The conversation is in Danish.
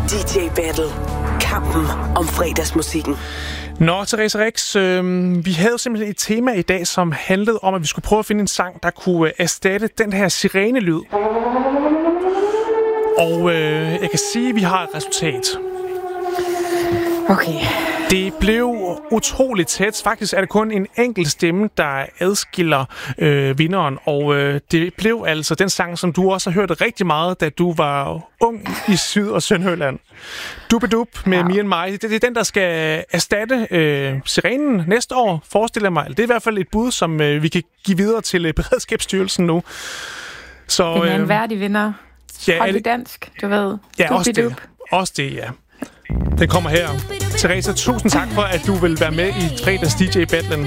DJ Battle. Kampen om fredagsmusikken. Nå, Therese Rex, vi havde simpelthen et tema i dag, som handlede om, at vi skulle prøve at finde en sang, der kunne erstatte den her sirenelyd. Og jeg kan sige, at vi har et resultat. Okay. Det blev utroligt tæt. Faktisk er det kun en enkelt stemme, der adskiller vinderen. Og det blev altså den sang, som du også har hørt rigtig meget, da du var ung i Syd- og Sønderjylland. Dubidup med Me and My. Det er den, der skal erstatte sirenen næste år, forestiller jeg mig. Det er i hvert fald et bud, som vi kan give videre til Beredskabsstyrelsen nu. Så, en anværdig vinder. Ja, Hold det dansk, du ved. Ja, også det, ja. Den kommer her. Therese, tusind tak for, at du vil være med i fredags DJ Battlen.